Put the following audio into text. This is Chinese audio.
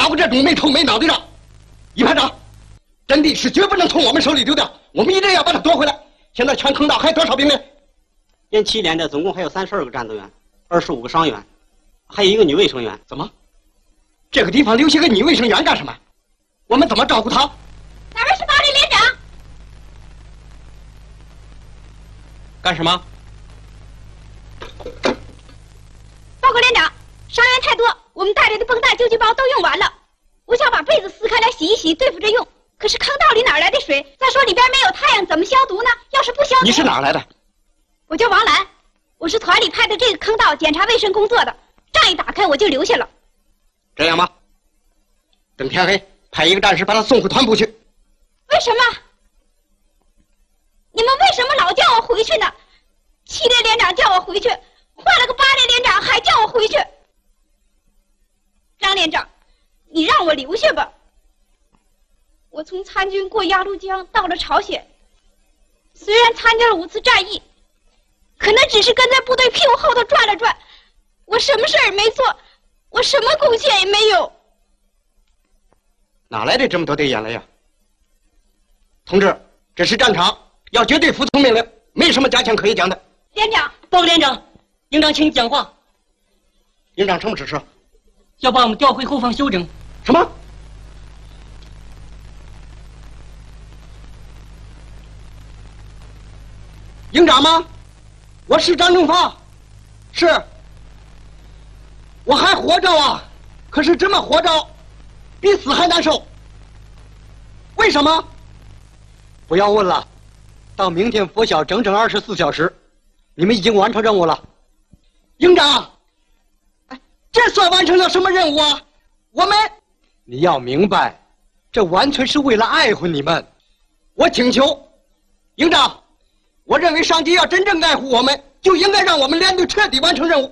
打过这种没头没脑的仗。一排长，阵地是绝不能从我们手里丢掉，我们一定要把它夺回来。现在全坑道还多少兵力？ 连7连着总共还有32个战斗员，25个伤员，还有1个女卫生员。 怎么？这个地方留下个女卫生员干什么？我们怎么照顾她？ 哪位是保理连长？ 干什么？ 报告连长，伤员太多，我们带来的绷带、救济包都用完了。我想把被子撕开来洗一洗，对付着用。可是坑道里哪来的水？再说里边没有太阳，怎么消毒呢？要是不消毒…… 你是哪来的？ 我叫王兰，我是团里派的这个坑道检查卫生工作的。仗一打开我就留下了。 这样吧，等天黑，派1个战士把他送回团部去。 为什么？你们为什么老叫我回去呢？7连连长叫我回去，换了个8连连长还叫我回去。张连长，你让我留下吧。我从参军过鸭绿江到了朝鲜，虽然参加了5次战役，可那只是跟在部队屁股后头转了转，我什么事儿也没做，我什么贡献也没有。 哪来的这么多的眼泪呀？同志，这是战场，要绝对服从命令，没什么加强可以讲的。 连长， 报告连长，营长请你讲话。 营长什么指示？ 要把我们调回后方休整。 什么？营长吗？我是张正发，是。我还活着啊，可是这么活着，比死还难受。为什么？ 不要问了，到明天拂晓整整24小时，你们已经完成任务了。 营长，这算完成了什么任务啊？我们， 你要明白，这完全是为了爱护你们。 我请求，营长，我认为上级要真正爱护我们，就应该让我们连队彻底完成任务。